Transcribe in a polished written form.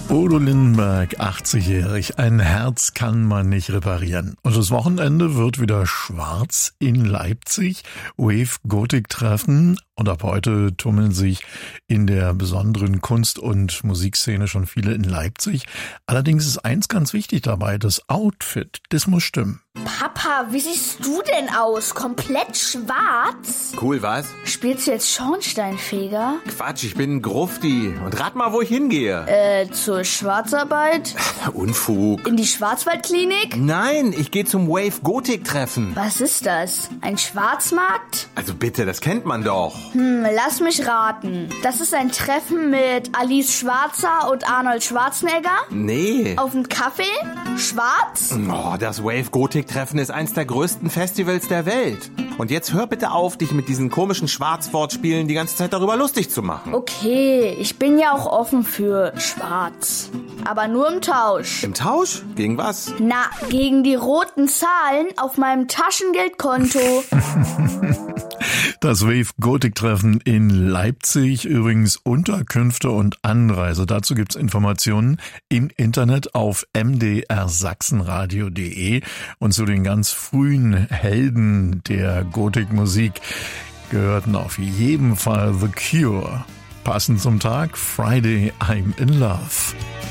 Udo Lindenberg, 80-jährig. Ein Herz kann man nicht reparieren. Und das Wochenende wird wieder schwarz in Leipzig. Wave Gothic Treffen. Und ab heute tummeln sich in der besonderen Kunst- und Musikszene schon viele in Leipzig. Allerdings ist eins ganz wichtig dabei, das Outfit. Das muss stimmen. Papa, wie siehst du denn aus? Komplett schwarz? Cool, was? Spielst du jetzt Schornsteinfeger? Quatsch, ich bin ein Grufti. Und rat mal, wo ich hingehe. Zur Schwarzarbeit? Unfug. In die Schwarzwaldklinik? Nein, ich gehe zum Wave Gothic Treffen. Was ist das? Ein Schwarzmarkt? Also bitte, das kennt man doch. Lass mich raten. Das ist ein Treffen mit Alice Schwarzer und Arnold Schwarzenegger? Nee. Auf einen Kaffee? Schwarz? Oh, das Wave Gothic Treffen ist eins der größten Festivals der Welt. Und jetzt hör bitte auf, dich mit diesen komischen Schwarzwortspielen die ganze Zeit darüber lustig zu machen. Okay, ich bin ja auch offen für schwarz. Aber nur im Tausch. Im Tausch? Gegen was? Na, gegen die roten Zahlen auf meinem Taschengeldkonto. Das Wave Gothic Treffen in Leipzig, übrigens Unterkünfte und Anreise. Dazu gibt's Informationen im Internet auf mdrsachsenradio.de. Und zu den ganz frühen Helden der Gothic-Musik gehörten auf jeden Fall The Cure. Passend zum Tag Friday I'm in Love.